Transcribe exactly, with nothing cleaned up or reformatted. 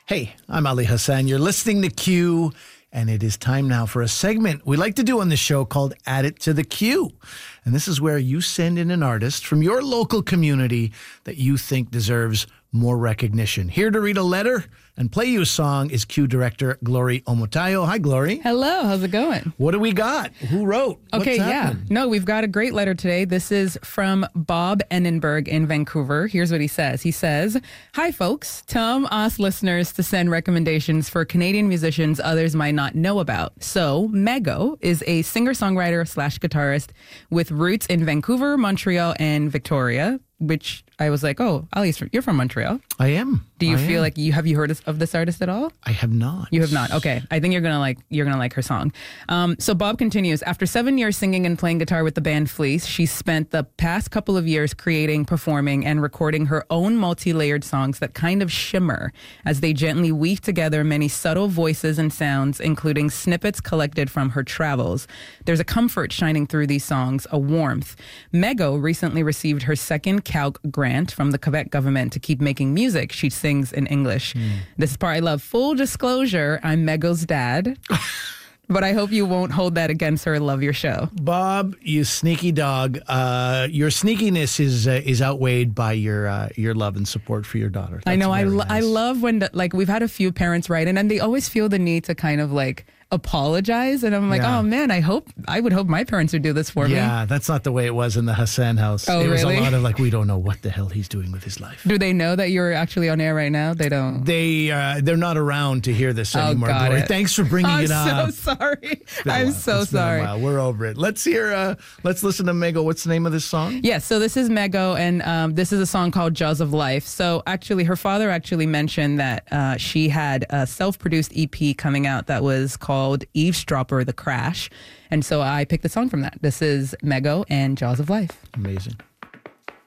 Hey, I'm Ali Hassan. You're listening to Q, and it is time now for a segment we like to do on the show called Add It to the Queue. And this is where you send in an artist from your local community that you think deserves more recognition. Here to read a letter and play you a song is Q director Glory Omotayo. Hi, Glory. Hello. How's it going? What do we got? Who wrote? Okay, What's yeah. happening? No, we've got a great letter today. This is from Bob Enenberg in Vancouver. Here's what he says. He says, "Hi, folks. Tom asked listeners to send recommendations for Canadian musicians others might not know about. So, Mego is a singer-songwriter slash guitarist with roots in Vancouver, Montreal, and Victoria," which I was like, oh, Ali, you're from Montreal. I am. Do you I feel am. like you have you heard of this artist at all? I have not. You have not. Okay, I think you're gonna like you're gonna like her song. Um, so Bob continues. After seven years singing and playing guitar with the band Fleece, she spent the past couple of years creating, performing, and recording her own multi-layered songs that kind of shimmer as they gently weave together many subtle voices and sounds, including snippets collected from her travels. There's a comfort shining through these songs, a warmth. Mego recently received her second Calc grant from the Quebec government to keep making music. She sings in English. Mm. This is part I love. Full disclosure, I'm Mego's dad. But I hope you won't hold that against her. Love your show. Bob, you sneaky dog. Uh, your sneakiness is uh, is outweighed by your uh, your love and support for your daughter. That's I know. I, very lo- nice. I love when, the, like, we've had a few parents write in and they always feel the need to kind of, like, apologize. And I'm like, Yeah. oh, man, I hope, I would hope my parents would do this for me. Yeah, that's not the way it was in the Hassan house. Oh, it was really? a lot of like, we don't know what the hell he's doing with his life. Do they know that you're actually on air right now? They don't. They, uh, they're not around to hear this Oh, anymore, got Glory. it. Thanks for bringing I'm it up. so sorry. It's been a I'm while. so It's been a sorry. while. We're over it. Let's hear, uh, let's listen to Mego. What's the name of this song? Yes, so this is Mego, and um, this is a song called Jaws of Life. So actually, her father actually mentioned that uh, she had a self-produced E P coming out that was called Eavesdropper, The Crash. And so I picked the song from that. This is Mego and Jaws of Life. Amazing.